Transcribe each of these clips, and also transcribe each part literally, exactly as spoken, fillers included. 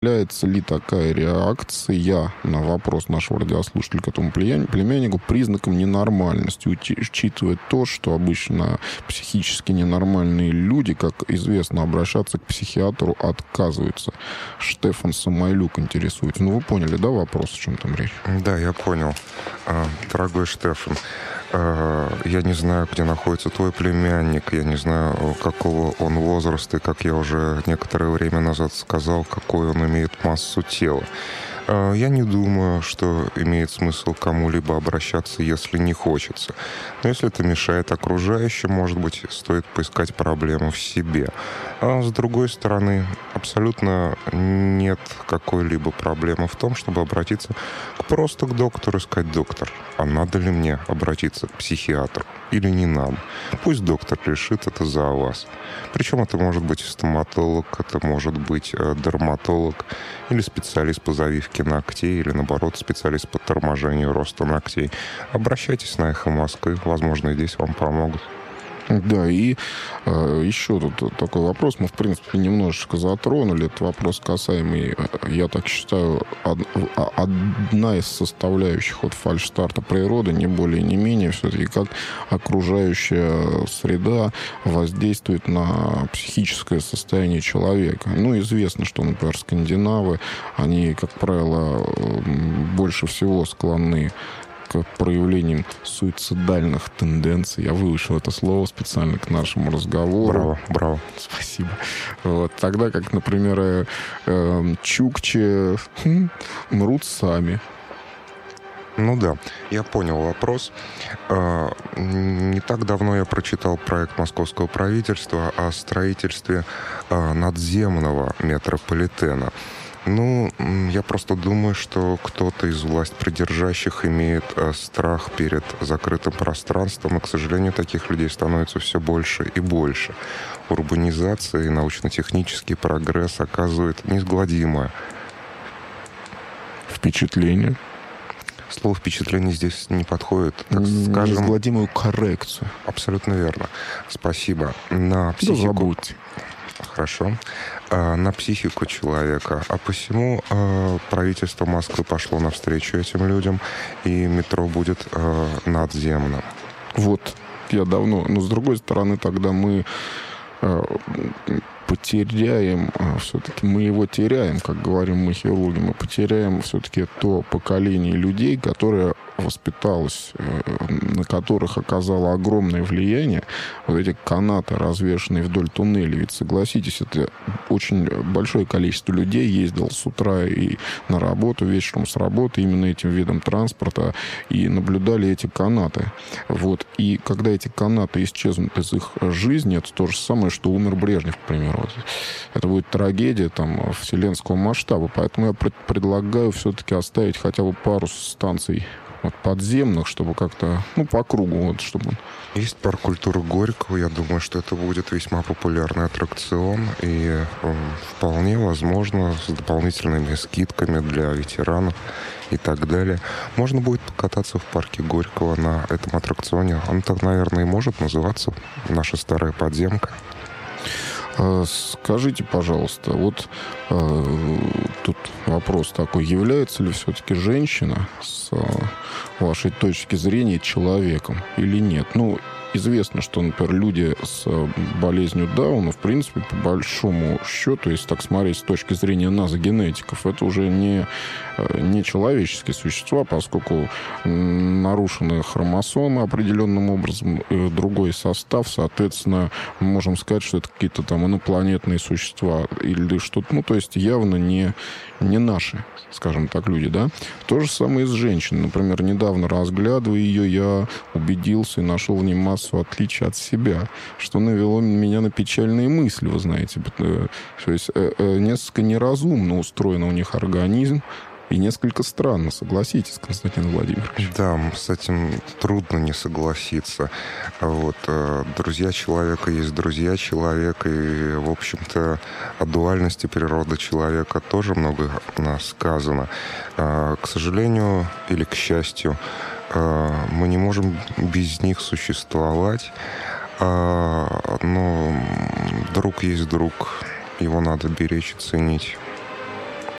Является ли такая реакция на вопрос нашего радиослушателя к этому племяннику признаком ненормальности, учитывая то, что обычно психически ненормальные люди, как известно, обращаться к психиатру отказываются? Штефан Самойлюк интересуется. Ну, вы поняли, да, вопрос, о чем там речь? Да, я понял. Дорогой Штефан, я не знаю, где находится твой племянник, я не знаю, какого он возраста, и, как я уже некоторое время назад сказал, какой он имеет массу тела. Я не думаю, что имеет смысл кому-либо обращаться, если не хочется. Но если это мешает окружающим, может быть, стоит поискать проблему в себе. А с другой стороны, абсолютно нет какой-либо проблемы в том, чтобы обратиться к просто к доктору и сказать: доктор, а надо ли мне обратиться к психиатру или не надо? Пусть доктор решит это за вас. Причем это может быть стоматолог, это может быть дерматолог или специалист по завивке ногтей, или, наоборот, специалист по торможению роста ногтей. Обращайтесь на «Эхо Москвы», возможно, и здесь вам помогут. Да, и э, еще тут такой вопрос. Мы, в принципе, немножечко затронули. Это вопрос касаемый, я так считаю, од, одна из составляющих от фальшстарта природы, не более, не менее, все-таки как окружающая среда воздействует на психическое состояние человека. Ну, известно, что, например, скандинавы, они, как правило, больше всего склонны к проявлениям суицидальных тенденций. Я выучил это слово специально к нашему разговору. Браво, браво. Спасибо. Вот. Тогда как, например, э, э, чукчи хм, мрут сами. Ну да, я понял вопрос. Не так давно я прочитал проект московского правительства о строительстве надземного метрополитена. Ну, я просто думаю, что кто-то из властьпридержащих имеет э, страх перед закрытым пространством, и, к сожалению, таких людей становится все больше и больше. Урбанизация и научно-технический прогресс оказывают неизгладимое впечатление. Слово «впечатление» здесь не подходит. Так скажем, неизгладимую коррекцию. Абсолютно верно. Спасибо. На психику... Да забудьте. Хорошо. На психику человека. А посему э, правительство Москвы пошло навстречу этим людям, и метро будет э, надземным. Вот, я давно... Но, с другой стороны, тогда мы э, потеряем... Э, все-таки мы его теряем, как говорим мы, хирурги. Мы потеряем все-таки то поколение людей, которое воспиталось, на которых оказало огромное влияние вот эти канаты, развешанные вдоль туннелей. Ведь, согласитесь, это очень большое количество людей ездило с утра и на работу, вечером с работы именно этим видом транспорта и наблюдали эти канаты. Вот. И когда эти канаты исчезнут из их жизни, это то же самое, что умер Брежнев, к примеру. Это будет трагедия там вселенского масштаба. Поэтому я пред- предлагаю все-таки оставить хотя бы пару станций вот, подземных, чтобы как-то, ну, по кругу, вот, чтобы... Есть парк культуры Горького, я думаю, что это будет весьма популярный аттракцион, и э, вполне возможно, с дополнительными скидками для ветеранов и так далее. Можно будет покататься в парке Горького на этом аттракционе. Он так, наверное, и может называться «Наша старая подземка». Скажите, пожалуйста, вот э, тут вопрос такой: является ли все-таки женщина с э, вашей точки зрения человеком или нет? Ну, известно, что, например, люди с болезнью Дауна, в принципе, по большому счету, если так смотреть с точки зрения нас, генетиков, это уже не, не человеческие существа, поскольку нарушены хромосомы определенным образом, другой состав, соответственно, мы можем сказать, что это какие-то там инопланетные существа или что-то, ну, то есть явно не, не наши, скажем так, люди, да? То же самое и с женщиной. Например, недавно, разглядывая ее, я убедился и нашел в ней массу отличий от себя, что навело меня на печальные мысли, вы знаете. То есть несколько неразумно устроен у них организм, и несколько странно, согласитесь, Константин Владимирович. Да, с этим трудно не согласиться. Вот. Друзья человека есть друзья человека, и, в общем-то, о дуальности природы человека тоже много сказано. К сожалению или к счастью, мы не можем без них существовать, но друг есть друг, его надо беречь и ценить.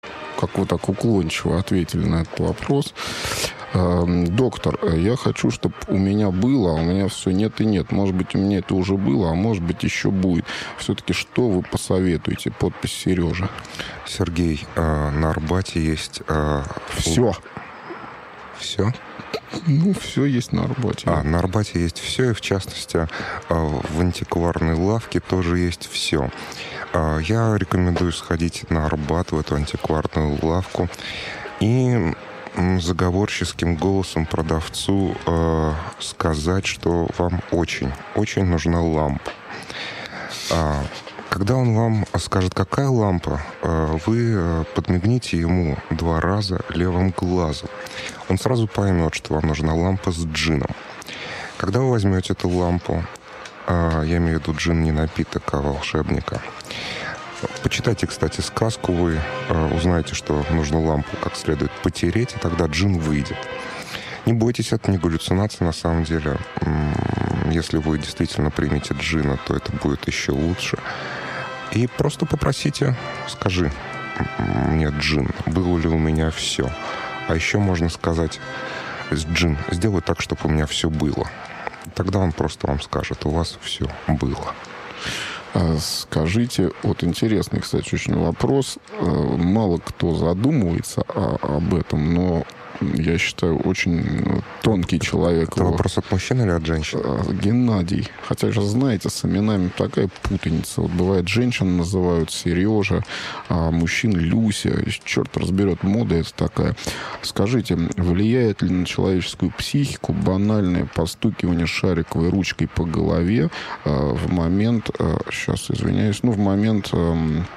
как вы так уклончиво ответили на этот вопрос. Доктор, я хочу, чтобы у меня было, а у меня все нет и нет. Может быть, у меня это уже было, а может быть, еще будет. Все-таки что вы посоветуете? Подпись Сережа. Сергей, на Арбате есть... Все. Все? Ну, все есть на Арбате. А, на Арбате есть все, и в частности, в антикварной лавке тоже есть все. Я рекомендую сходить на Арбат, в эту антикварную лавку, и заговорческим голосом продавцу э, сказать, что вам очень, очень нужна лампа. А, когда он вам скажет, какая лампа, э, вы подмигните ему два раза левым глазом. Он сразу поймет, что вам нужна лампа с джином. Когда вы возьмете эту лампу, э, я имею в виду джин не напиток, а волшебника, почитайте, кстати, сказку, вы э, узнаете, что нужно лампу как следует потереть, и тогда джин выйдет. Не бойтесь, это не галлюцинация, на самом деле. Если вы действительно примете джина, то это будет еще лучше. И просто попросите, скажи мне, джин, было ли у меня все. А еще можно сказать, джин, сделай так, чтобы у меня все было. Тогда он просто вам скажет, у вас все было. Скажите, вот интересный, кстати, очень вопрос. Мало кто задумывается о, об этом, но я считаю, очень тонкий человек. Это вопрос от мужчин или от женщин? Геннадий. Хотя же, знаете, с именами такая путаница. Вот бывает, женщин называют Сережа, а мужчин Люся. Черт разберет, мода это такая. Скажите, влияет ли на человеческую психику банальное постукивание шариковой ручкой по голове а, в момент, а, сейчас извиняюсь, ну, в момент... А,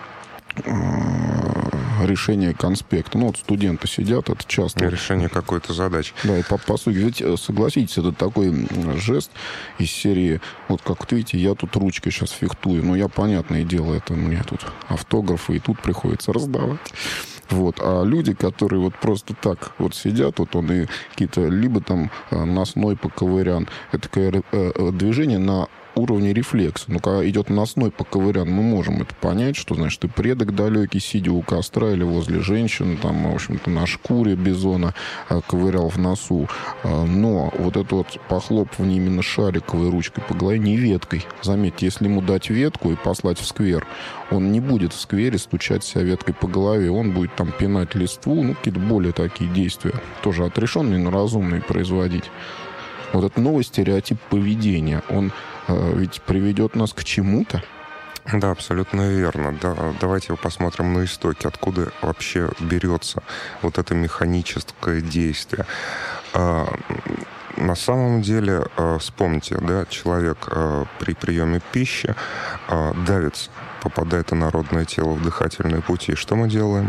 решение конспекта. Ну, вот студенты сидят, это часто... Решение какой-то задачи. Да, и по, по сути, ведь, согласитесь, это такой жест из серии, вот как вот видите, я тут ручкой сейчас фехтую, но я, понятное дело, это мне тут автографы, и тут приходится раздавать. Вот. А люди, которые вот просто так вот сидят, вот он и какие-то, либо там носной поковырян, это такое движение на уровне рефлекса. Ну, когда идет носной поковырян, мы можем это понять, что, значит, ты предок далекий, сидя у костра или возле женщин, там, в общем-то, на шкуре бизона ковырял в носу. Но вот это вот похлопывание именно шариковой ручкой по голове, не веткой. Заметьте, если ему дать ветку и послать в сквер, он не будет в сквере стучать себя веткой по голове, он будет там пинать листву, ну, какие-то более такие действия, тоже отрешенные, но разумные производить. Вот этот новый стереотип поведения, он э, ведь приведет нас к чему-то. Да, абсолютно верно. Да, давайте посмотрим на истоки, откуда вообще берется вот это механическое действие. А, на самом деле, а, вспомните, да, человек а, при приеме пищи а, давится, попадает инородное тело в дыхательные пути. Что мы делаем?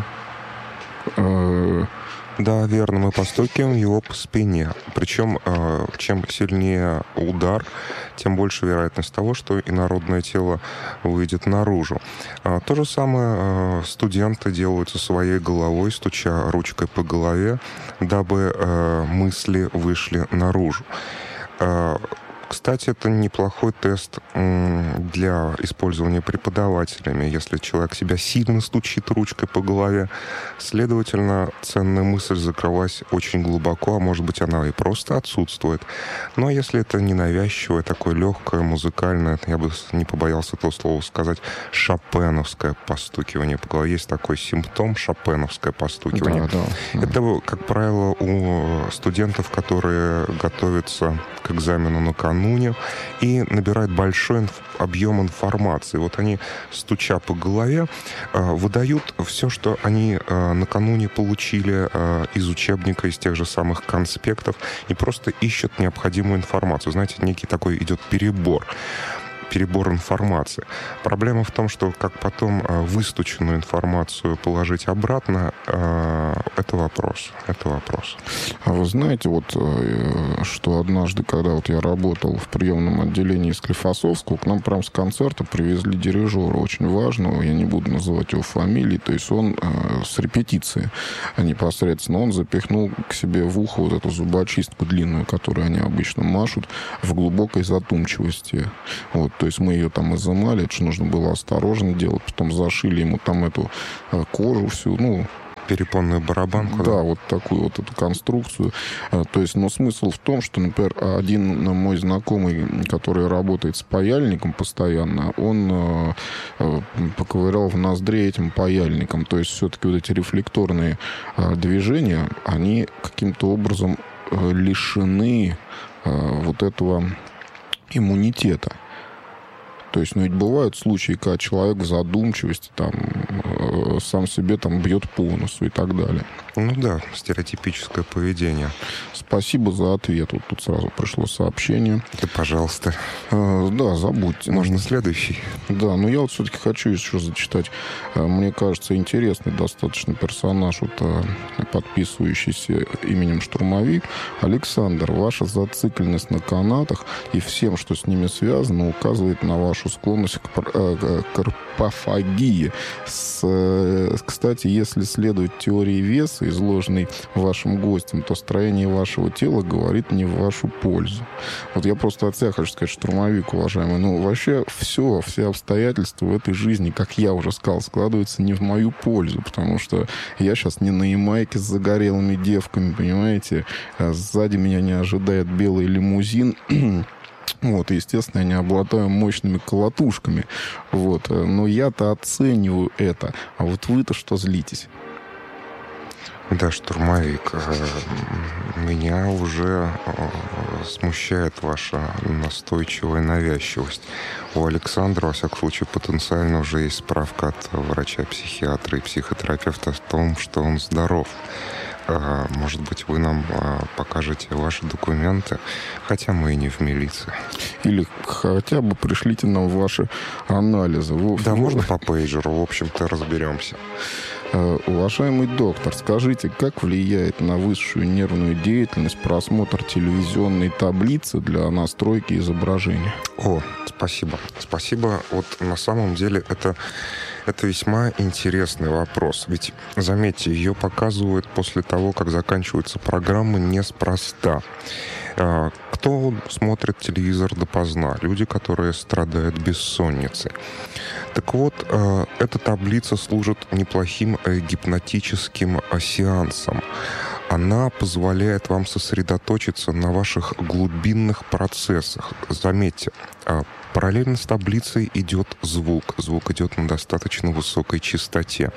Да, верно, мы постукиваем его по спине. Причем, э, чем сильнее удар, тем больше вероятность того, что инородное тело выйдет наружу. Э, то же самое э, студенты делают со своей головой, стуча ручкой по голове, дабы э, мысли вышли наружу. Э, Кстати, это неплохой тест для использования преподавателями. Если человек себя сильно стучит ручкой по голове, следовательно, ценная мысль закрылась очень глубоко, а может быть, она и просто отсутствует. Но если это ненавязчивое, такое легкое, музыкальное, я бы не побоялся этого слова сказать, шопеновское постукивание по голове. Есть такой симптом, шопеновское постукивание. Да, да, да. Это, как правило, у студентов, которые готовятся к экзамену накануне, и набирают большой инф- объем информации. Вот они, стуча по голове, э, выдают все, что они э, накануне получили э, из учебника, из тех же самых конспектов, и просто ищут необходимую информацию. Знаете, некий такой идет перебор. перебор информации. Проблема в том, что как потом э, выстученную информацию положить обратно, э, это вопрос. Это вопрос. А вы знаете, вот э, что однажды, когда вот я работал в приемном отделении Склифосовского, к нам прям с концерта привезли дирижера очень важного, я не буду называть его фамилии, то есть он э, с репетиции непосредственно, он запихнул к себе в ухо вот эту зубочистку длинную, которую они обычно машут, в глубокой задумчивости. Вот. То есть мы ее там изымали, это же нужно было осторожно делать, потом зашили ему там эту э, кожу всю, ну, перепонную барабанку. Да, да, вот такую вот эту конструкцию. То есть, но смысл в том, что, например, один мой знакомый, который работает с паяльником постоянно, он поковырял в ноздре этим паяльником. То есть, все-таки вот эти рефлекторные движения, они каким-то образом лишены вот этого иммунитета. То есть, ну, ведь бывают случаи, когда человек в задумчивости там э, сам себе там бьет по носу и так далее. Ну да, стереотипическое поведение. Спасибо за ответ. Вот тут сразу пришло сообщение. Да, пожалуйста. Э, да, забудьте. Можно следующий? Да, но я вот все-таки хочу еще зачитать. Мне кажется, интересный достаточно персонаж, вот, подписывающийся именем Штурмовик. Александр, ваша зацикленность на канатах и всем, что с ними связано, указывает на вашу склонность к карпофагии. С, кстати, если следовать теории веса, изложенной вашим гостем, то строение вашего тела говорит не в вашу пользу. Вот я просто от себя хочу сказать, Штурмовик, уважаемый, ну, вообще все, все обстоятельства в этой жизни, как я уже сказал, складываются не в мою пользу, потому что я сейчас не на Ямайке с загорелыми девками, понимаете, а сзади меня не ожидает белый лимузин. Вот, естественно, я не обладаю мощными колотушками. Вот, но я-то оцениваю это. А вот вы-то что злитесь? Да, Штурмовик, меня уже смущает ваша настойчивая навязчивость. У Александра, во всяком случае, потенциально уже есть справка от врача-психиатра и психотерапевта о том, что он здоров. Может быть, вы нам покажете ваши документы, хотя мы и не в милиции. Или хотя бы пришлите нам ваши анализы. Вы... Да, можно по пейджеру, в общем-то, разберемся. Уважаемый доктор, скажите, как влияет на высшую нервную деятельность просмотр телевизионной таблицы для настройки изображения? О, спасибо. Спасибо. Вот на самом деле это... Это весьма интересный вопрос. Ведь, заметьте, ее показывают после того, как заканчивается программа, неспроста. Кто смотрит телевизор допоздна? Люди, которые страдают бессонницей. Так вот, эта таблица служит неплохим гипнотическим сеансом. Она позволяет вам сосредоточиться на ваших глубинных процессах. Заметьте, параллельно с таблицей идет звук. Звук идет на достаточно высокой частоте.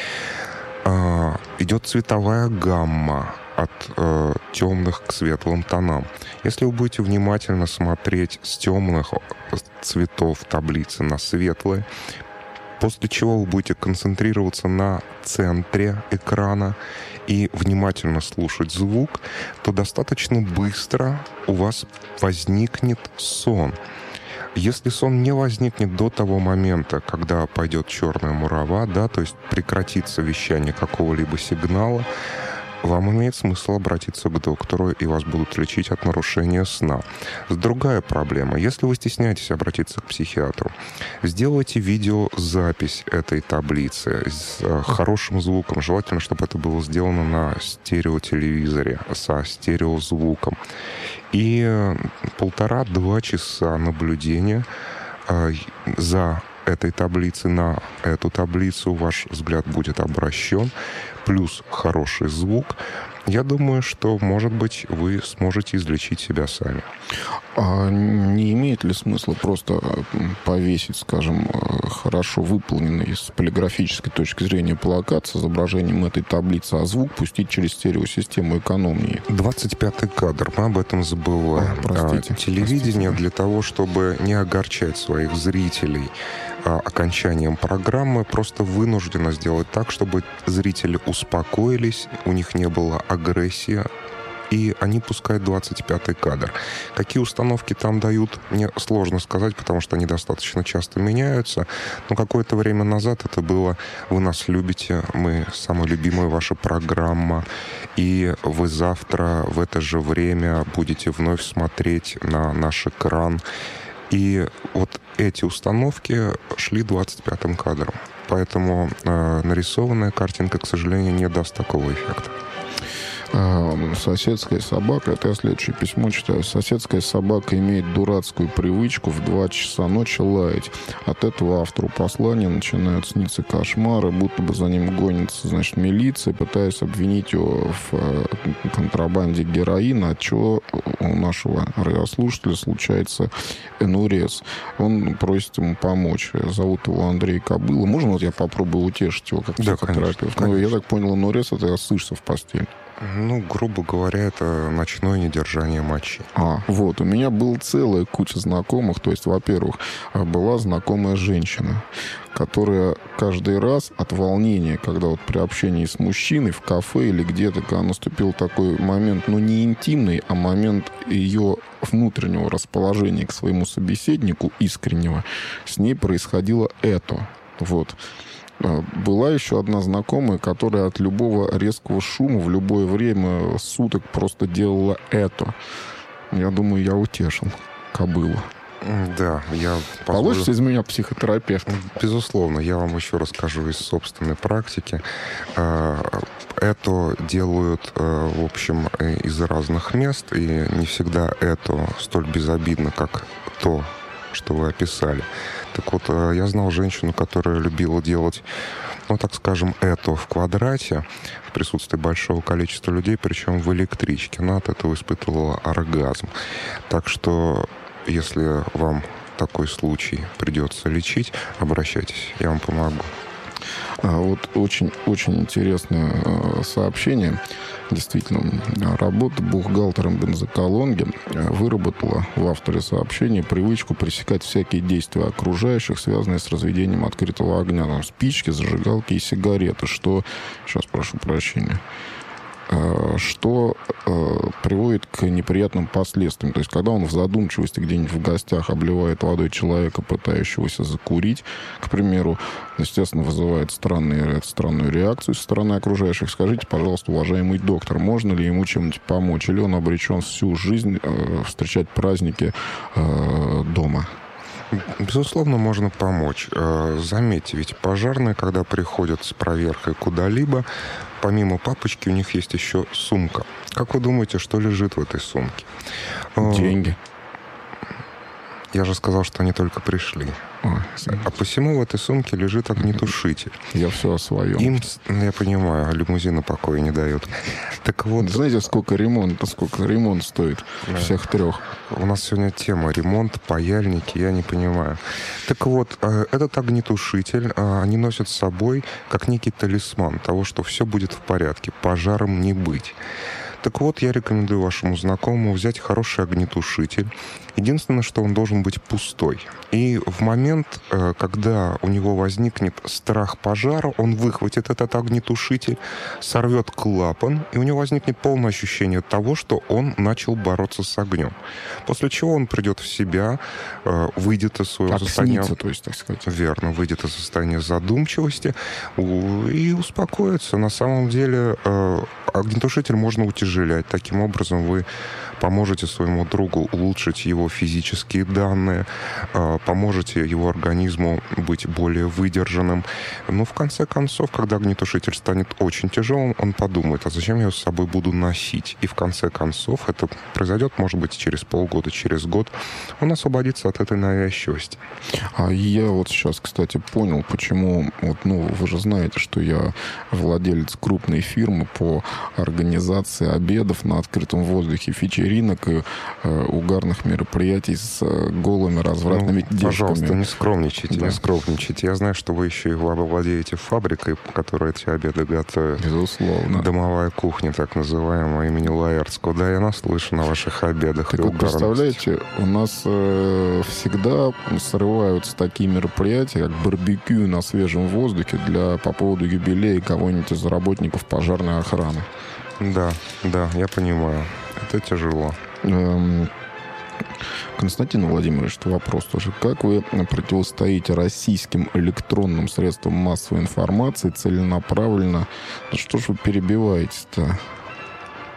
Идет цветовая гамма от э, темных к светлым тонам. Если вы будете внимательно смотреть с темных цветов таблицы на светлые, после чего вы будете концентрироваться на центре экрана и внимательно слушать звук, то достаточно быстро у вас возникнет сон. Если сон не возникнет до того момента, когда пойдет черная мурава, да, то есть прекратится вещание какого-либо сигнала, вам имеет смысл обратиться к доктору, и вас будут лечить от нарушения сна. Другая проблема. Если вы стесняетесь обратиться к психиатру, сделайте видеозапись этой таблицы с хорошим звуком. Желательно, чтобы это было сделано на стереотелевизоре со стереозвуком. И полтора-два часа наблюдения за этой таблицей на эту таблицу ваш взгляд будет обращен, плюс хороший звук. Я думаю, что, может быть, вы сможете излечить себя сами. А не имеет ли смысла просто повесить, скажем, хорошо выполненный с полиграфической точки зрения плакат с изображением этой таблицы, а звук пустить через стереосистему экономнее? двадцать пятый кадр. Мы об этом забываем. А, простите, а, телевидение простите. Для того, чтобы не огорчать своих зрителей а, окончанием программы, просто вынуждено сделать так, чтобы зрители успокоились, у них не было агрессии, и они пускают двадцать пятый кадр. Какие установки там дают, мне сложно сказать, потому что они достаточно часто меняются. Но какое-то время назад это было «Вы нас любите, мы самая любимая ваша программа, и вы завтра в это же время будете вновь смотреть на наш экран». И вот эти установки шли двадцать пятым кадром. Поэтому э, нарисованная картинка, к сожалению, не даст такого эффекта. Соседская собака, это я следующее письмо читаю. Соседская собака имеет дурацкую привычку в два часа ночи лаять. От этого автору послания начинают сниться кошмары, будто бы за ним гонится, значит, милиция, пытаясь обвинить его в контрабанде героина, от чего у нашего радиослушателя случается энурез. Он просит ему помочь. Зовут его Андрей Кобыла. Можно вот я попробую утешить его как психотерапевт? Да, конечно, ну, я так понял, энурез — это осышься в постель. Ну, грубо говоря, это ночное недержание мочи. А, вот, у меня была целая куча знакомых. То есть, во-первых, была знакомая женщина, которая каждый раз от волнения, когда вот при общении с мужчиной в кафе или где-то, когда наступил такой момент, ну, не интимный, а момент ее внутреннего расположения к своему собеседнику, искреннего, с ней происходило это. Вот. Была еще одна знакомая, которая от любого резкого шума в любое время суток просто делала это. Я думаю, я утешил Кобылу. Да, я... Получится из меня психотерапевт? Безусловно. Я вам еще расскажу из собственной практики. Это делают, в общем, из разных мест, и не всегда это столь безобидно, как то, что вы описали. Так вот, я знал женщину, которая любила делать, ну, так скажем, это в квадрате, в присутствии большого количества людей, причем в электричке. Она от этого испытывала оргазм. Так что, если вам такой случай придется лечить, обращайтесь, я вам помогу. А вот очень-очень интересное сообщение. Действительно, работа бухгалтером бензоколонки выработала в авторе сообщения привычку пресекать всякие действия окружающих, связанные с разведением открытого огня. Там спички, зажигалки и сигареты, что... Сейчас прошу прощения. Что э, приводит к неприятным последствиям. То есть, когда он в задумчивости где-нибудь в гостях обливает водой человека, пытающегося закурить, к примеру, естественно, вызывает странные, странную реакцию со стороны окружающих. Скажите, пожалуйста, уважаемый доктор, можно ли ему чем-нибудь помочь? Или он обречен всю жизнь э, встречать праздники э, дома? Безусловно, можно помочь. Заметьте, ведь пожарные, когда приходят с проверкой куда-либо, помимо папочки у них есть еще сумка. Как вы думаете, что лежит в этой сумке? Деньги. Я же сказал, что они только пришли. Ой, а посему в этой сумке лежит огнетушитель. Я все о своем. Им, я понимаю, лимузины покоя не дают. Так вот... Знаете, сколько ремонт, сколько ремонт стоит? Да. Всех трех. У нас сегодня тема ремонт, паяльники, я не понимаю. Так вот, этот огнетушитель они носят с собой как некий талисман того, что все будет в порядке, пожаром не быть. Так вот, я рекомендую вашему знакомому взять хороший огнетушитель. Единственное, что он должен быть пустой. И в момент, когда у него возникнет страх пожара, он выхватит этот огнетушитель, сорвет клапан, и у него возникнет полное ощущение того, что он начал бороться с огнем. После чего он придет в себя, выйдет из своего так состояния... снится, то есть, так сказать. Верно, выйдет из состояния задумчивости и успокоится. На самом деле, огнетушитель можно утяжелять. Таким образом, вы поможете своему другу улучшить его физические данные, поможете его организму быть более выдержанным. Но в конце концов, когда огнетушитель станет очень тяжелым, он подумает, а зачем я его с собой буду носить? И в конце концов, это произойдет, может быть, через полгода, через год, он освободится от этой навязчивости. А я вот сейчас, кстати, понял, почему, вот, ну, вы же знаете, что я владелец крупной фирмы по организации обедов на открытом воздухе, вечеринок и э, угарных мероприятий с э, голыми развратными ну, девушками. Пожалуйста, не скромничайте, да. не скромничайте. Я знаю, что вы еще и владеете фабрикой, которая эти обеды готовит. Безусловно. Домовая кухня, так называемая, имени Лаэртского. Да, я наслышан о ваших обедах. Так и вы представляете, у нас э, всегда срываются такие мероприятия, как барбекю на свежем воздухе для, по поводу юбилея кого-нибудь из работников пожарной охраны. Да, да, я понимаю. Это тяжело. Константин Владимирович, вопрос тоже. Как вы противостоите российским электронным средствам массовой информации целенаправленно? Да что ж вы перебиваете-то?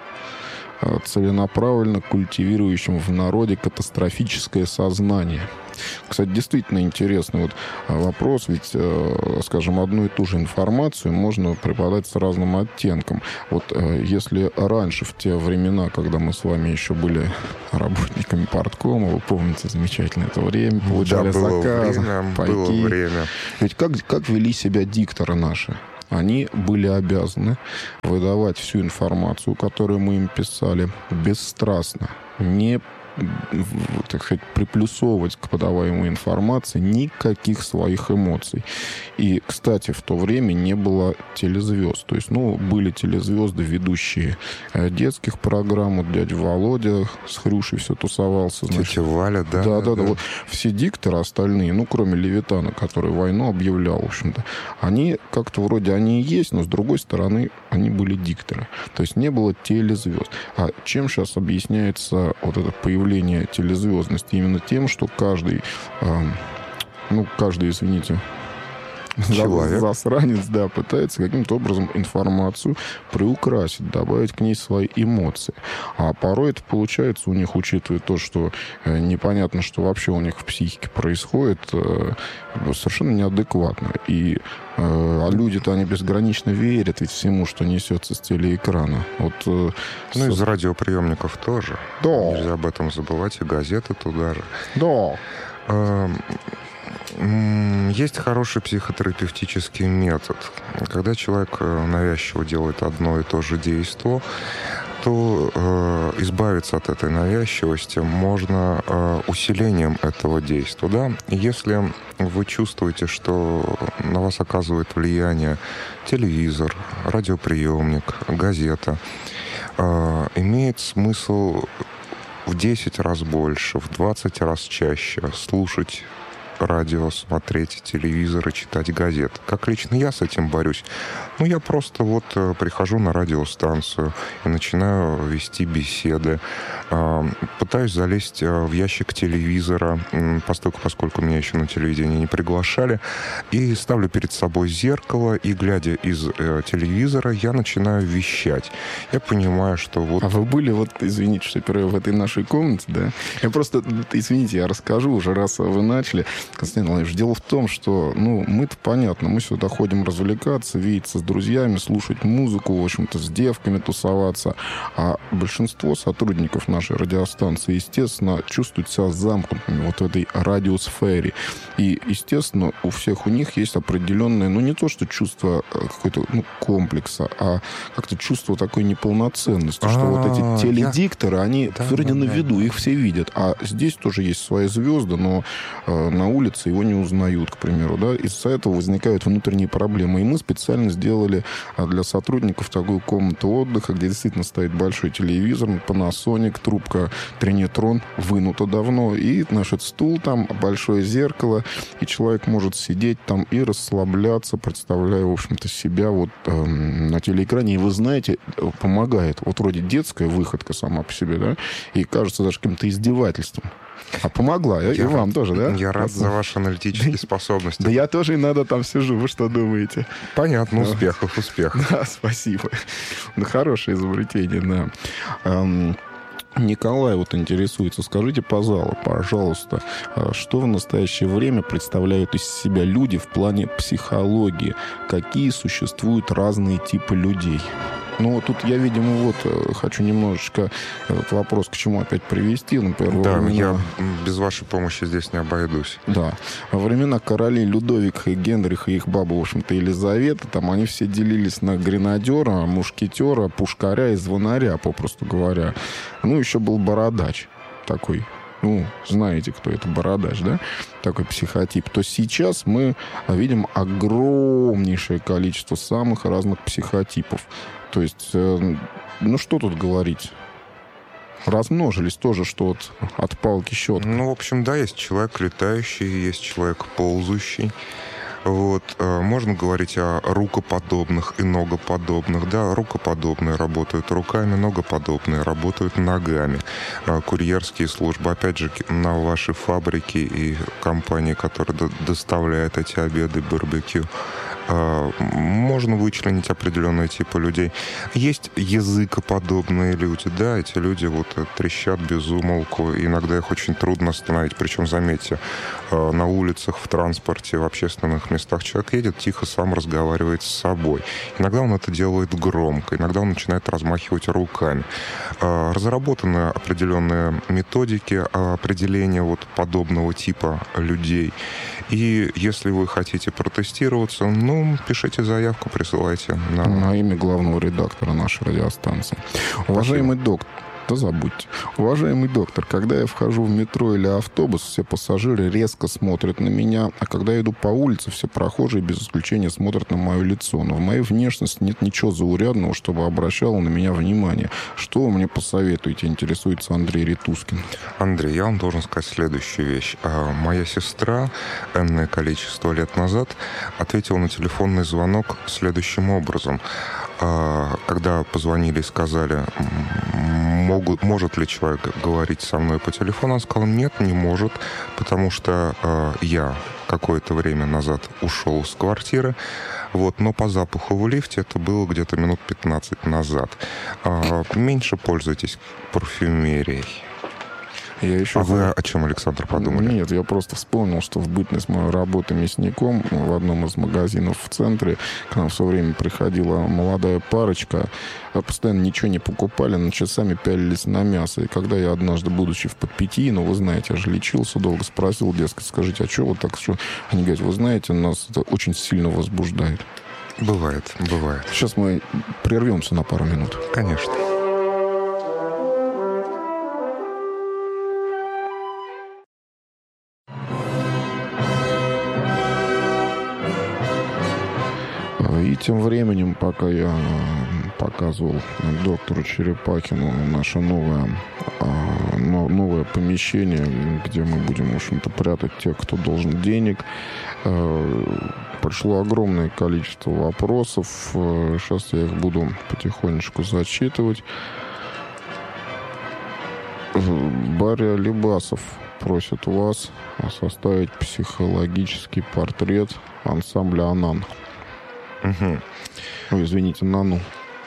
Целенаправленно культивирующим в народе катастрофическое сознание. Кстати, действительно интересный вот вопрос, ведь, скажем, одну и ту же информацию можно преподать с разным оттенком. Вот если раньше, в те времена, когда мы с вами еще были работниками парткома, вы помните замечательно это время, получали да, было заказы, время, пайки. Было время. Ведь как, как вели себя дикторы наши? Они были обязаны выдавать всю информацию, которую мы им писали, бесстрастно, не, так сказать, приплюсовывать к подаваемой информации никаких своих эмоций. И, кстати, в то время не было телезвезд. То есть, ну, были телезвезды, ведущие детских программ. Вот дядя Володя с Хрюшей все тусовался. Значит. Тетя Валя, да? Да, да, да, да. Вот все дикторы остальные, ну, кроме Левитана, который войну объявлял, в общем-то, они как-то вроде они и есть, но, с другой стороны, они были дикторы. То есть не было телезвезд. А чем сейчас объясняется вот это появление телезвездности? Именно тем, что каждый, э, ну, каждый, извините, человек, засранец, да, пытается каким-то образом информацию приукрасить, добавить к ней свои эмоции. А порой это получается у них, учитывая то, что э, непонятно, что вообще у них в психике происходит, э, совершенно неадекватно. И э, а люди-то, они безгранично верят ведь всему, что несется с телеэкрана. Вот, э, ну, с... из радиоприемников тоже. Да. Нельзя об этом забывать, и газеты туда же. Да. Э, Есть хороший психотерапевтический метод. Когда человек навязчиво делает одно и то же действие, то э, избавиться от этой навязчивости можно э, усилением этого действия. Да? Если вы чувствуете, что на вас оказывает влияние телевизор, радиоприемник, газета, э, имеет смысл в десять раз больше, в двадцать раз чаще слушать радио, смотреть телевизор и читать газеты. Как лично я с этим борюсь? Ну, я просто вот э, прихожу на радиостанцию и начинаю вести беседы. Э, пытаюсь залезть э, в ящик телевизора, э, поскольку, поскольку меня еще на телевидении не приглашали, и ставлю перед собой зеркало, и, глядя из э, телевизора, я начинаю вещать. Я понимаю, что вот... А вы были, вот, извините, что первое в этой нашей комнате, да? Я просто, извините, я расскажу уже, раз вы начали. Константин Владимирович, дело в том, что, ну, мы-то понятно, мы сюда ходим развлекаться, видеться с друзьями, слушать музыку, в общем-то, с девками тусоваться, а большинство сотрудников нашей радиостанции, естественно, чувствуют себя замкнутыми вот в этой радиосфере. И, естественно, у всех у них есть определенное, ну, не то, что чувство какой-то, ну, комплекса, а как-то чувство такой неполноценности, что вот эти теледикторы, они вроде на виду, их все видят, а здесь тоже есть свои звезды, но на улице его не узнают, к примеру, да, из-за этого возникают внутренние проблемы. И мы специально сделали для сотрудников такую комнату отдыха, где действительно стоит большой телевизор, Panasonic, трубка Trinitron, вынута давно, и, значит, стул там, большое зеркало, и человек может сидеть там и расслабляться, представляя, в общем-то, себя вот э, на телеэкране. И вы знаете, помогает. Вот вроде детская выходка сама по себе, да, и кажется даже каким-то издевательством. А помогла. Я, и я, вам тоже, да? Я рад за ваши аналитические способности. Да я тоже иногда там сижу. Вы что думаете? Понятно. Успехов, успехов. Да, спасибо. Да, хорошее изобретение, да. Николай вот интересуется. Скажите, пожалуйста, что в настоящее время представляют из себя люди в плане психологии? Какие существуют разные типы людей? Ну, тут я, видимо, вот хочу немножечко этот вопрос к чему опять привести. Например, да, времена... я без вашей помощи здесь не обойдусь. Да. Во времена королей Людовика и Генриха и их бабы, в общем-то, Елизавета, там они все делились на гренадера, мушкетера, пушкаря и звонаря, попросту говоря. Ну, еще был бородач такой. Ну, знаете, кто это, бородач, да? Такой психотип. То сейчас мы видим огромнейшее количество самых разных психотипов. То есть, э, ну, что тут говорить? Размножились тоже, что вот от палки щетка. Ну, в общем, да, есть человек летающий, есть человек ползающий. Вот. Можно говорить о рукоподобных и ногоподобных. Да, рукоподобные работают руками, ногоподобные работают ногами. Курьерские службы, опять же, на ваши фабрики и компании, которые доставляют эти обеды, барбекю, Можно вычленить определенные типы людей. Есть языкоподобные люди, да, эти люди вот трещат без умолку, иногда их очень трудно остановить, причем, заметьте, на улицах, в транспорте, в общественных местах человек едет, тихо сам разговаривает с собой. Иногда он это делает громко, иногда он начинает размахивать руками. Разработаны определенные методики определения вот подобного типа людей. И если вы хотите протестироваться, ну, пишите заявку, присылайте на... на имя главного редактора нашей радиостанции. Спасибо. Уважаемый доктор, да забудьте. Уважаемый доктор, когда я вхожу в метро или автобус, все пассажиры резко смотрят на меня, а когда я иду по улице, все прохожие без исключения смотрят на мое лицо. Но в моей внешности нет ничего заурядного, чтобы обращало на меня внимание. Что вы мне посоветуете? Интересуется Андрей Ритускин. Андрей, я вам должен сказать следующую вещь. Моя сестра энное количество лет назад ответила на телефонный звонок следующим образом. Когда позвонили и сказали, могут, может ли человек говорить со мной по телефону, он сказал, нет, не может, потому что э, я какое-то время назад ушел с квартиры, вот, но по запаху в лифте это было где-то минут пятнадцать назад. Э, меньше пользуйтесь парфюмерией. Я еще... А вы о чем, Александр, подумали? Нет, я просто вспомнил, что в бытность моей работы мясником в одном из магазинов в центре к нам все время приходила молодая парочка, постоянно ничего не покупали, но часами пялились на мясо. И когда я однажды, будучи в подпитии, ну, вы знаете, я же лечился долго, спросил, дескать, скажите, а что вот так, что? Они говорят, вы знаете, нас это очень сильно возбуждает. Бывает, бывает. Сейчас мы прервемся на пару минут. Конечно. И тем временем, пока я показывал доктору Черепахину наше новое, новое помещение, где мы будем, в общем-то, прятать тех, кто должен денег, пришло огромное количество вопросов. Сейчас я их буду потихонечку зачитывать. Барри Алибасов просит вас составить психологический портрет ансамбля «Анан». Угу. Ой, извините, на ну.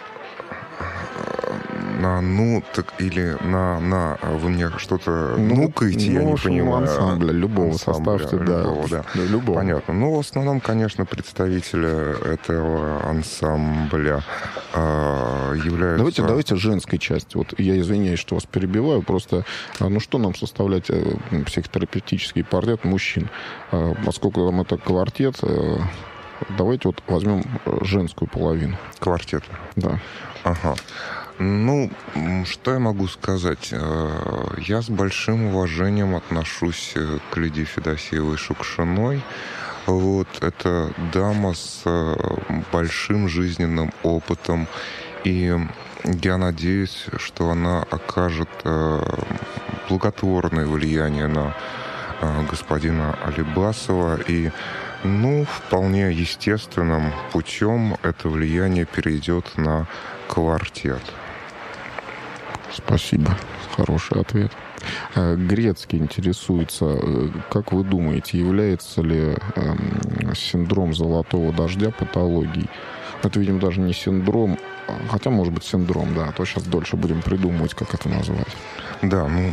На ну, так или на на. Вы мне что-то ну, нукаете, ну, я не понимаю. Ансамбля, любого ансамбля, составьте, любого, да. да. да любого. Понятно. Ну, в основном, конечно, представители этого ансамбля э, являются... Давайте, давайте женской части. Вот я извиняюсь, что вас перебиваю, просто, ну, что нам составлять психотерапевтический портрет мужчин? Поскольку там это квартет... Давайте вот возьмем женскую половину. Квартет. Да. Ага. Ну, что я могу сказать? Я с большим уважением отношусь к Лидии Федосеевой Шукшиной. Вот, это дама с большим жизненным опытом. И я надеюсь, что она окажет благотворное влияние на господина Алибасова. И Ну, вполне естественным путем это влияние перейдет на квартет. Спасибо. Хороший ответ. Грецкий интересуется, как вы думаете, является ли синдром золотого дождя патологией? Это, видимо, даже не синдром, хотя, может быть, синдром, да, а то сейчас дольше будем придумывать, как это назвать. Да, ну,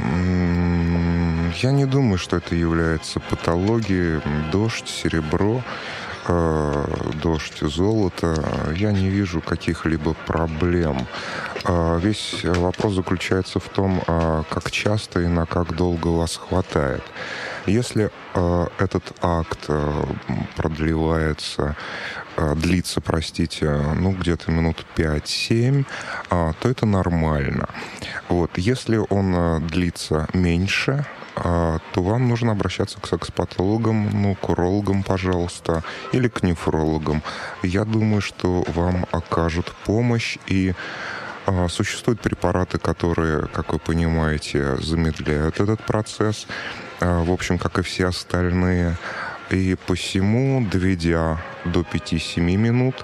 я не думаю, что это является патологией. Дождь, серебро, э, дождь, золото. Я не вижу каких-либо проблем. Э, весь вопрос заключается в том, э, как часто и на как долго вас хватает. Если э, этот акт э, продлевается, э, длится, простите, ну, где-то минут пять-семь, э, то это нормально. Вот. Если он э, длится меньше, э, то вам нужно обращаться к секс-патологам, ну, к урологам, пожалуйста, или к нефрологам. Я думаю, что вам окажут помощь, и э, существуют препараты, которые, как вы понимаете, замедляют этот процесс. В общем, как и все остальные. И посему, доведя до пяти-семи минут,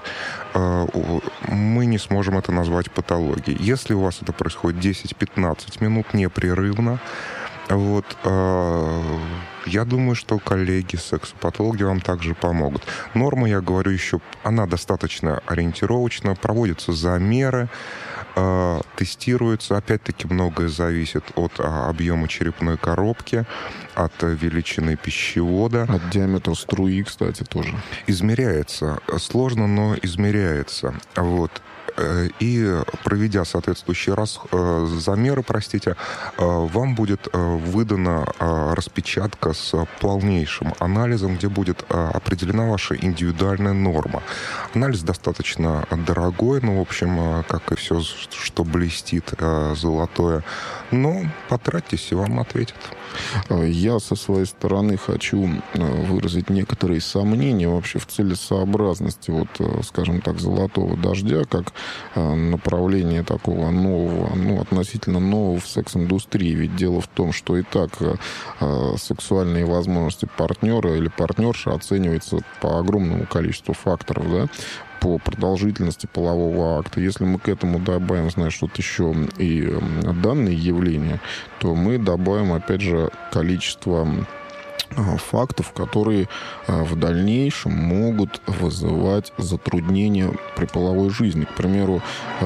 мы не сможем это назвать патологией. Если у вас это происходит десять-пятнадцать минут непрерывно, вот, Я думаю, что коллеги, сексопатологи вам также помогут. Норма, я говорю еще, она достаточно ориентировочна, проводятся замеры, э, тестируются. Опять-таки многое зависит от а, объема черепной коробки, от величины пищевода. От диаметра струи, кстати, тоже. Измеряется. Сложно, но измеряется. Вот. И проведя соответствующие раз, э, замеры, простите, э, вам будет э, выдана э, распечатка с полнейшим анализом, где будет э, определена ваша индивидуальная норма. Анализ достаточно дорогой, ну, в общем, э, как и все, что блестит э, золотое. Но потратьтесь, и вам ответят. Я со своей стороны хочу выразить некоторые сомнения вообще в целесообразности, вот, скажем так, «Золотого дождя», как направление такого нового, ну, относительно нового в секс-индустрии. Ведь дело в том, что и так сексуальные возможности партнера или партнерши оцениваются по огромному количеству факторов, да, по продолжительности полового акта. Если мы к этому добавим, знаешь, вот еще и данные явления, то мы добавим, опять же, количество фактов, которые в дальнейшем могут вызывать затруднения при половой жизни. К примеру,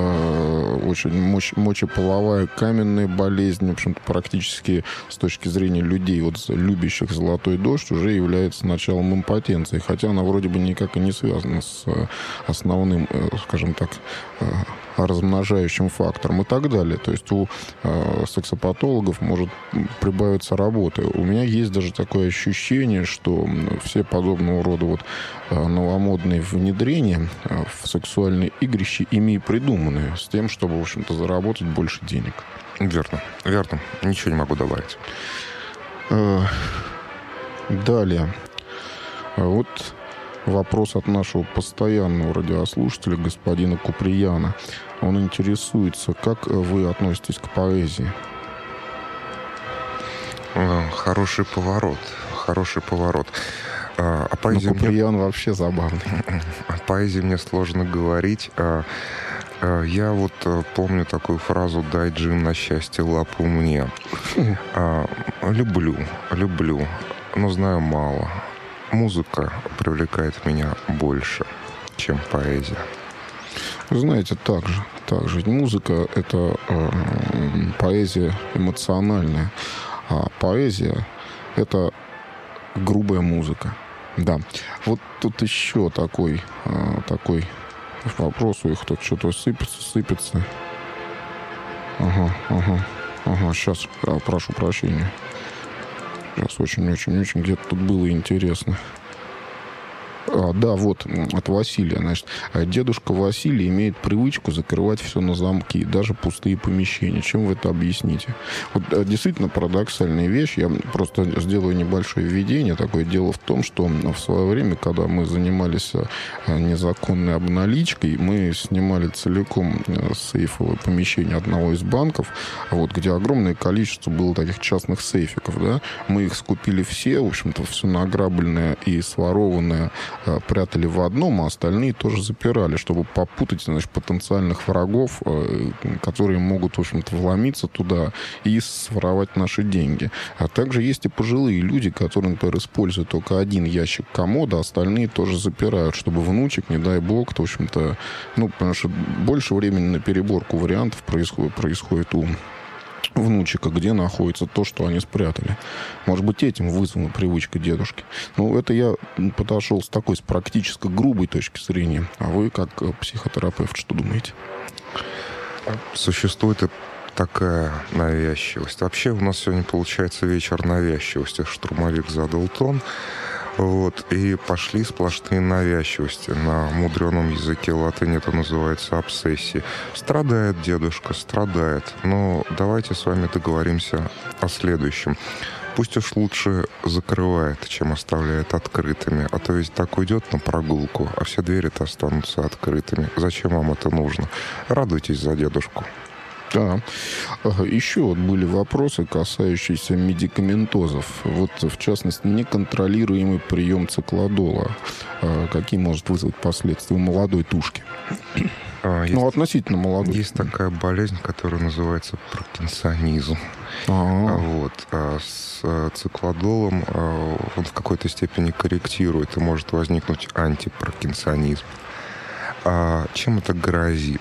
очень мощ, мочеполовая каменная болезнь, в общем-то, практически с точки зрения людей, вот любящих «Золотой дождь», уже является началом импотенции, хотя она вроде бы никак и не связана с основным, скажем так, размножающим фактором и так далее. То есть у э, сексопатологов может прибавиться работы. У меня есть даже такое ощущение, что все подобного рода вот э, новомодные внедрения э, в сексуальные игрища ими и придуманы, с тем, чтобы, в общем-то, заработать больше денег. Верно, верно. Ничего не могу добавить. Э, далее. Вот вопрос от нашего постоянного радиослушателя, господина Куприяна. Он интересуется, как вы относитесь к поэзии? Хороший поворот. Хороший поворот. А поэзия Куприян мне... вообще забавный. О поэзии мне сложно говорить. Я вот помню такую фразу «дай, Джим, на счастье лапу мне». Люблю, люблю, но знаю мало. Музыка привлекает меня больше, чем поэзия. Вы знаете, так же. Так же. Музыка — это э, поэзия эмоциональная, а поэзия — это грубая музыка. Да. Вот тут еще такой, э, такой вопрос у них. Тут что-то сыпется, сыпется. Ага, ага, ага. Сейчас, прошу прощения. Сейчас очень-очень-очень где-то тут было интересно. А, да, вот, от Василия. Значит, дедушка Василий имеет привычку закрывать все на замки, даже пустые помещения. Чем вы это объясните? Вот действительно парадоксальная вещь. Я просто сделаю небольшое введение. Такое дело в том, что в свое время, когда мы занимались незаконной обналичкой, мы снимали целиком сейфовое помещение одного из банков, вот, где огромное количество было таких частных сейфиков. Да? Мы их скупили все, в общем-то, все награбленное и сворованное прятали в одном, а остальные тоже запирали, чтобы попутать, значит, потенциальных врагов, которые могут, в общем-то, вломиться туда и своровать наши деньги. А также есть и пожилые люди, которые, например, используют только один ящик комода, а остальные тоже запирают, чтобы внучек, не дай бог, то, в общем-то, ну, потому что больше времени на переборку вариантов происходит, происходит у внучика, где находится то, что они спрятали. Может быть, этим вызвана привычка дедушки. Ну, это я подошел с такой, с практически грубой точки зрения. А вы, как психотерапевт, что думаете? Существует и такая навязчивость. Вообще у нас сегодня получается вечер навязчивости. Штурмовик задал тон. Вот, и пошли сплошные навязчивости. На мудреном языке латыни это называется обсессией. Страдает дедушка, страдает. Но давайте с вами договоримся о следующем. Пусть уж лучше закрывает, чем оставляет открытыми. А то ведь так уйдет на прогулку, а все двери-то останутся открытыми. Зачем вам это нужно? Радуйтесь за дедушку. Да. Еще вот были вопросы, касающиеся медикаментозов. Вот, в частности, неконтролируемый прием циклодола. Какие может вызвать последствия у молодой тушки? Есть, ну, относительно молодой. Есть такая болезнь, которая называется паркинсонизм. А-а-а. Вот. А с циклодолом он в какой-то степени корректирует, и может возникнуть антипаркинсонизм. А чем это грозит?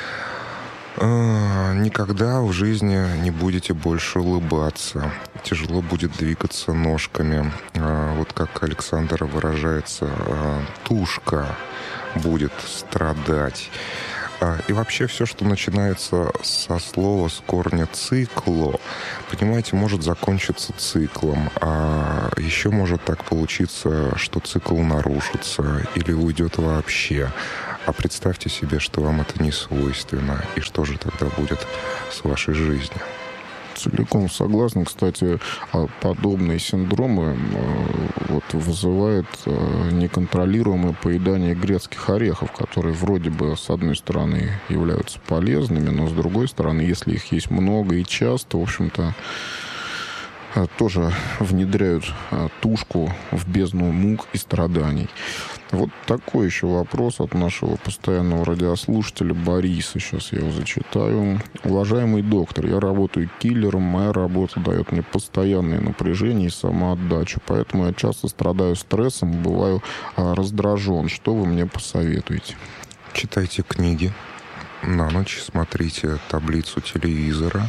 Никогда в жизни не будете больше улыбаться. Тяжело будет двигаться ножками. Вот как Александр выражается, тушка будет страдать. И вообще все, что начинается со слова, с корня «цикло», понимаете, может закончиться циклом. А еще может так получиться, что цикл нарушится или уйдет вообще. А представьте себе, что вам это не свойственно. И что же тогда будет с вашей жизнью? Целиком согласен. Кстати, подобные синдромы вот, вызывают неконтролируемое поедание грецких орехов, которые вроде бы, с одной стороны, являются полезными, но с другой стороны, если их есть много и часто, в общем-то, тоже внедряют тушку в бездну мук и страданий. Вот такой еще вопрос от нашего постоянного радиослушателя Бориса. Сейчас я его зачитаю. Уважаемый доктор, я работаю киллером, моя работа дает мне постоянное напряжение и самоотдачу, поэтому я часто страдаю стрессом, бываю раздражен. Что вы мне посоветуете? Читайте книги на ночь, смотрите таблицу телевизора,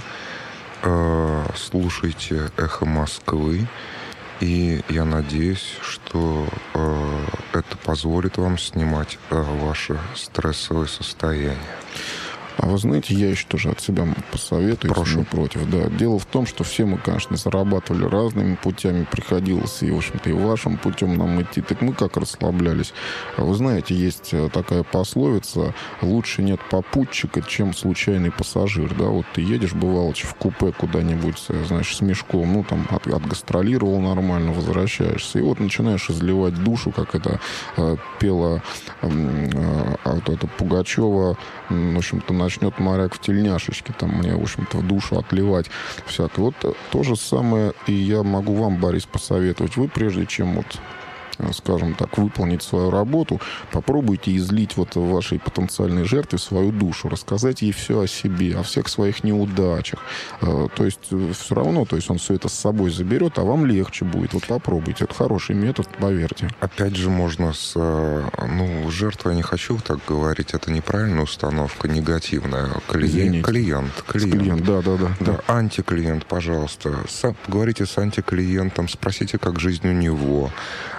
слушайте «Эхо Москвы», и я надеюсь, что э, это позволит вам снимать э, ваше стрессовое состояние. А вы знаете, я еще тоже от себя посоветую, Прошу. если не против. Да. Дело в том, что все мы, конечно, зарабатывали разными путями, приходилось и, в общем-то, и вашим путем нам идти. Так мы как расслаблялись. Вы знаете, есть такая пословица: лучше нет попутчика, чем случайный пассажир. Да, вот ты едешь, бывало, в купе куда-нибудь, знаешь, с мешком, ну, там, от, отгастролировал нормально, возвращаешься, и вот начинаешь изливать душу, как это э, пела э, э, вот это Пугачева, в общем-то, начнет моряк в тельняшечке там мне, в общем-то, в душу отливать всякое. Вот то же самое и я могу вам, Борис, посоветовать. Вы, прежде чем вот, скажем так, выполнить свою работу, попробуйте излить вот в вашей потенциальной жертве свою душу, рассказать ей все о себе, о всех своих неудачах. То есть все равно, то есть он все это с собой заберет, а вам легче будет. Вот попробуйте. Это хороший метод, поверьте. Опять же, можно с... Ну, жертва, я не хочу так говорить, это неправильная установка, негативная. Клиент, клиент, клиент. Клиент, да, да, да. Да, антиклиент, пожалуйста. Сам, говорите с антиклиентом, спросите, как жизнь у него,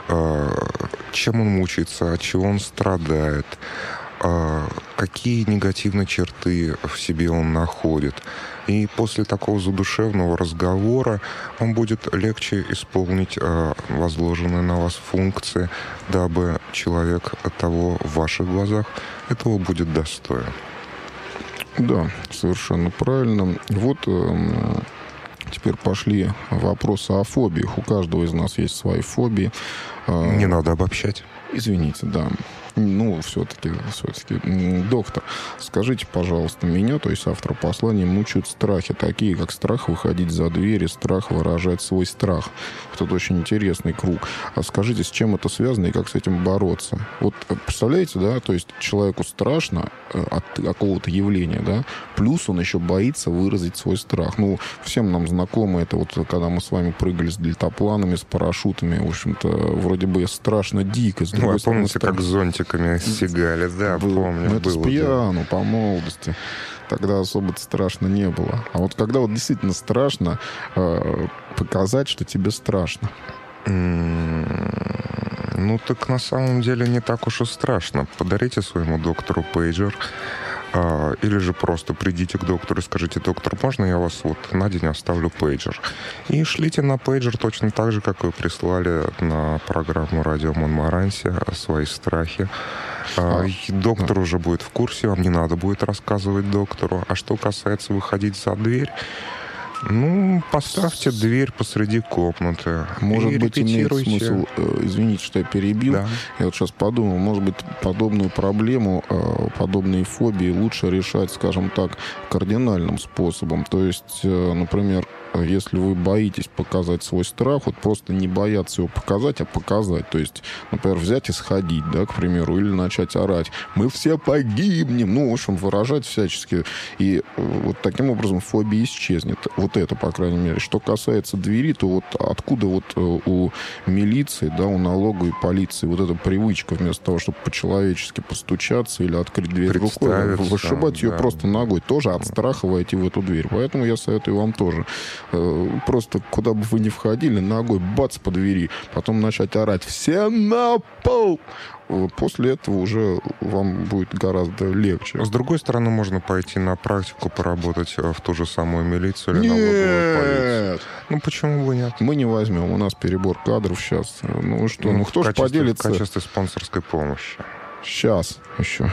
чем он мучается, от чего он страдает, какие негативные черты в себе он находит. И после такого задушевного разговора вам будет легче исполнить возложенные на вас функции, дабы человек от того в ваших глазах этого будет достоин. Да, совершенно правильно. Вот теперь пошли вопросы о фобиях. У каждого из нас есть свои фобии. Не надо обобщать. Извините, да. Ну, все-таки, все-таки. Доктор, скажите, пожалуйста, меня, то есть автора послания, мучают страхи, такие как страх выходить за дверь и страх выражать свой страх. Это очень интересный круг. А скажите, с чем это связано и как с этим бороться? Вот представляете, да, то есть человеку страшно от какого-то явления, да, плюс он еще боится выразить свой страх. Ну, всем нам знакомо это вот, когда мы с вами прыгали с дельтапланами, с парашютами, в общем-то, вроде бы страшно дико. С ну, а стороны, помните, страх... как зонтиками стегали, да, был, помню. Ну, это было, с пьяну, да. По молодости. Тогда особо страшно не было. А вот когда вот действительно страшно, э, показать, что тебе страшно. Ну, так на самом деле не так уж и страшно. Подарите своему доктору пейджер. А, или же просто придите к доктору и скажите: доктор, можно я вас вот на день оставлю пейджер? И шлите на пейджер точно так же, как вы прислали на программу «Радио Монмаранси» свои страхи. А, а, доктор да. уже будет в курсе, вам не надо будет рассказывать доктору. А что касается выходить за дверь, Ну, поставьте дверь посреди комнаты. Может и быть, имеет репетируйте. смысл, э, извините, что я перебил, Да. я вот сейчас подумал, может быть, подобную проблему, э, подобные фобии лучше решать, скажем так, кардинальным способом. То есть, э, например, если вы боитесь показать свой страх, вот просто не бояться его показать, а показать. То есть, например, взять и сходить, да, к примеру, или начать орать. Мы все погибнем. Ну, в общем, выражать всячески. И вот таким образом фобия исчезнет. Вот это, по крайней мере. Что касается двери, то вот откуда вот у милиции, да, у налоговой полиции вот эта привычка вместо того, чтобы по-человечески постучаться или открыть дверь рукой, вышибать ее да. просто ногой. Тоже от страха войти в эту дверь. Поэтому я советую вам тоже просто куда бы вы ни входили, ногой бац по двери, потом начать орать «Все на пол!». После этого уже вам будет гораздо легче. С другой стороны, можно пойти на практику, поработать в ту же самую милицию или Нет! налоговую полицию. Ну, почему бы нет? Мы не возьмем. У нас перебор кадров сейчас. Ну что, ну, ну кто же поделится? В качестве спонсорской помощи. Сейчас еще.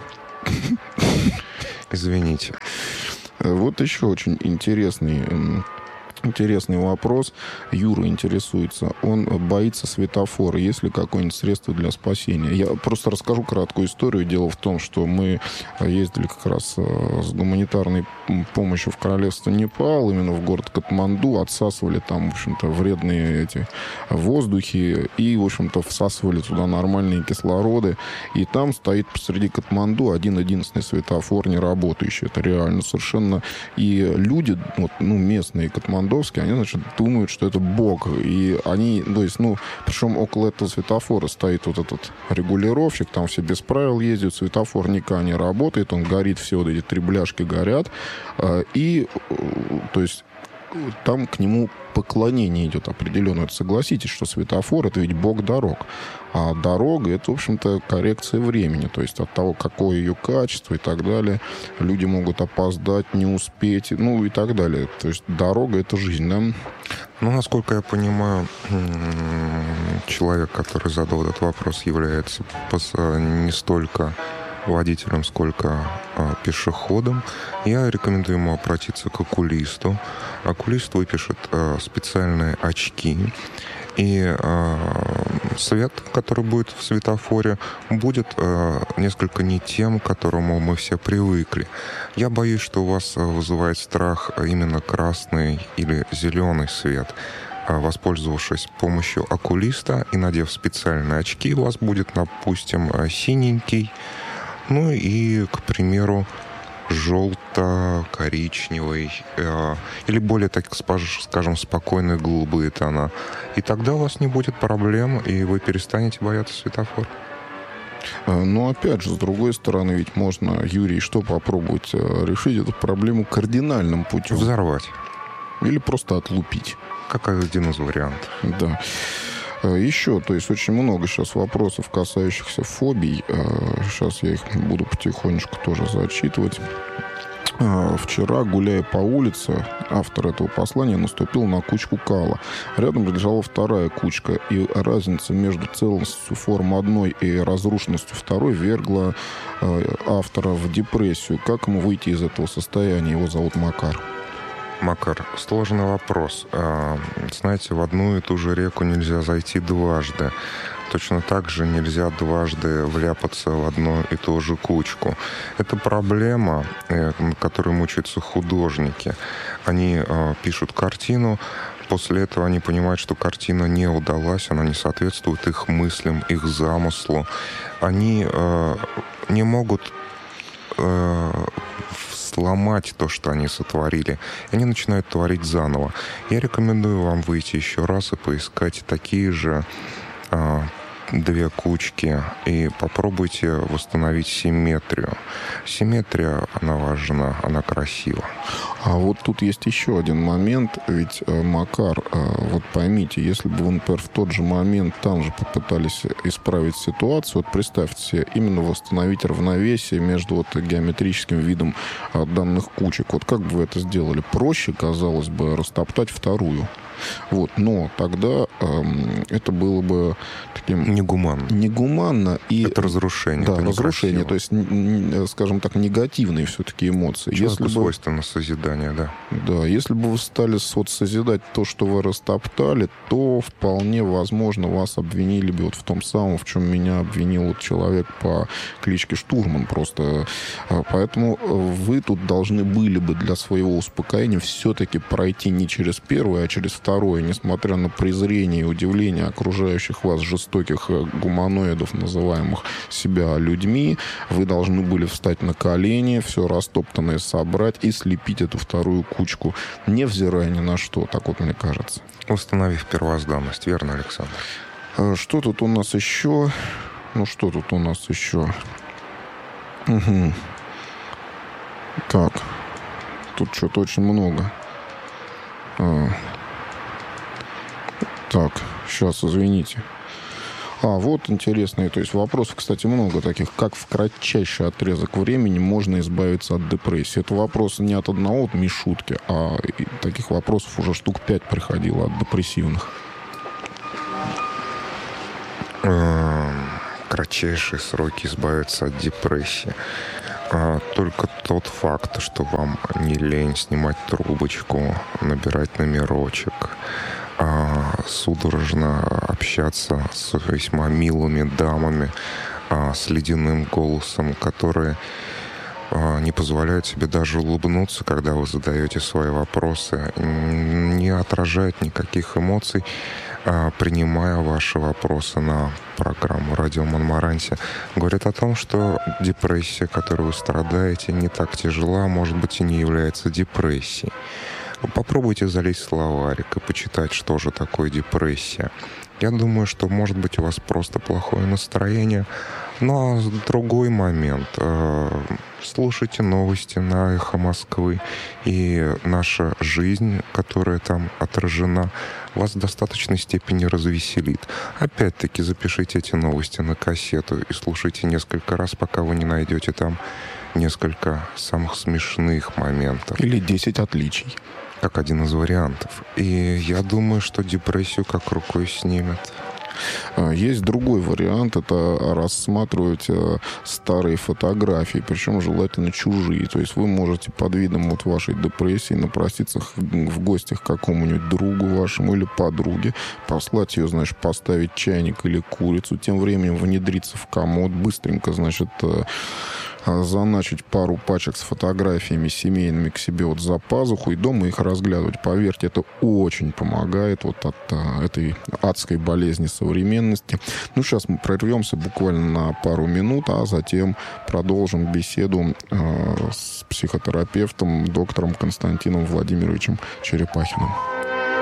Извините. Вот еще очень интересный... Интересный вопрос. Юра интересуется. Он боится светофора. Есть ли какое-нибудь средство для спасения? Я просто расскажу краткую историю. Дело в том, что мы ездили как раз с гуманитарной помощью в королевство Непал, именно в город Катманду, отсасывали там, в общем-то, вредные эти воздухи и, в общем-то, всасывали туда нормальные кислороды. И там стоит посреди Катманду один-единственный светофор не работающий. Это реально совершенно... И люди, вот, ну, местные Катманду, они, значит, думают, что это бог. И они, то есть, ну, причем около этого светофора стоит вот этот регулировщик, там все без правил ездят, светофор никак не работает, он горит, все вот эти три бляшки горят. И, то есть, там к нему поклонение идет определенное. Согласитесь, что светофор — это ведь бог дорог. А дорога — это, в общем-то, коррекция времени. То есть от того, какое ее качество и так далее. Люди могут опоздать, не успеть, ну и так далее. То есть дорога — это жизнь, да? Ну, насколько я понимаю, человек, который задал этот вопрос, является не столько водителем, сколько а, пешеходом. Я рекомендую ему обратиться к окулисту. Окулист выпишет а, специальные очки. И а, свет, который будет в светофоре, будет а, несколько не тем, к которому мы все привыкли. Я боюсь, что у вас вызывает страх именно красный или зеленый свет. Воспользовавшись помощью окулиста и надев специальные очки, у вас будет, допустим, синенький, ну и, к примеру, желто-коричневый э, или более, так скажем, спокойные голубые тона. И тогда у вас не будет проблем, и вы перестанете бояться светофора. Но опять же, с другой стороны, ведь можно, Юрий, что попробовать решить эту проблему кардинальным путем? Взорвать. Или просто отлупить. Как один из вариантов. Да. Еще, то есть очень много сейчас вопросов, касающихся фобий. Сейчас я их буду потихонечку тоже зачитывать. Вчера, гуляя по улице, автор этого послания наступил на кучку кала. Рядом лежала вторая кучка, и разница между целостностью форм одной и разрушенностью второй вергла автора в депрессию. Как ему выйти из этого состояния? Его зовут Макар. Макар, сложный вопрос. Знаете, в одну и ту же реку нельзя зайти дважды. Точно так же нельзя дважды вляпаться в одну и ту же кучку. Это проблема, над которой мучаются художники. Они пишут картину, после этого они понимают, что картина не удалась, она не соответствует их мыслям, их замыслу. Они не могут сломать то, что они сотворили. И они начинают творить заново. Я рекомендую вам выйти еще раз и поискать такие же а, две кучки и попробуйте восстановить симметрию. Симметрия, она важна, она красива. А вот тут есть еще один момент. Ведь, Макар, вот поймите, если бы вы, например, в тот же момент там же попытались исправить ситуацию, вот представьте себе, именно восстановить равновесие между вот геометрическим видом данных кучек. Вот как бы вы это сделали? Проще, казалось бы, растоптать вторую. Вот. Но тогда эм, это было бы таким... Негуманно. Негуманно. И, это разрушение. Да, это разрушение. То есть, скажем так, негативные все-таки эмоции. Человеку если свойственно бы, созидание, да. Да, если бы вы стали вот созидать то, что вы растоптали, то вполне возможно вас обвинили бы вот в том самом, в чем меня обвинил вот человек по кличке Штурман. Просто поэтому вы тут должны были бы для своего успокоения все-таки пройти не через первое, а через второе, несмотря на презрение и удивление окружающих вас жестоких гуманоидов, называемых себя людьми. Вы должны были встать на колени, все растоптанное собрать и слепить эту вторую кучку, невзирая ни на что, так вот мне кажется. Установив первозданность, верно, Александр? Что тут у нас еще? Ну, что тут у нас еще? Угу. Так. Тут что-то очень много. А. Так, сейчас, извините. А, вот интересные, то есть вопросов, кстати, много таких. Как в кратчайший отрезок времени можно избавиться от депрессии? Это вопрос не от одного от Мишутки, а таких вопросов уже штук пять приходило от депрессивных. Кратчайшие сроки избавиться от депрессии. Только тот факт, что вам не лень снимать трубочку, набирать номерочек, судорожно общаться с весьма милыми дамами, с ледяным голосом, которые не позволяют себе даже улыбнуться, когда вы задаете свои вопросы, не отражают никаких эмоций, принимая ваши вопросы на программу «Радио Монмаранси», говорит о том, что депрессия, которой вы страдаете, не так тяжела, может быть, и не является депрессией. Попробуйте залезть в словарик и почитать, что же такое депрессия. Я думаю, что, может быть, у вас просто плохое настроение. Но а другой момент. Слушайте новости на «Эхо Москвы», и наша жизнь, которая там отражена, вас в достаточной степени развеселит. Опять-таки, запишите эти новости на кассету и слушайте несколько раз, пока вы не найдете там несколько самых смешных моментов. Или десять отличий. Как один из вариантов. И я думаю, что депрессию как рукой снимет. Есть другой вариант, это рассматривать старые фотографии, причем желательно чужие. То есть вы можете под видом вот вашей депрессии напроситься в гости к какому-нибудь другу вашему или подруге, послать ее, значит, поставить чайник или курицу, тем временем внедриться в комод, быстренько, значит, заначить пару пачек с фотографиями семейными к себе вот за пазуху и дома их разглядывать. Поверьте, это очень помогает вот от а, этой адской болезни современности. Ну, сейчас мы прервемся буквально на пару минут, а затем продолжим беседу а, с психотерапевтом, доктором Константином Владимировичем Черепахиным.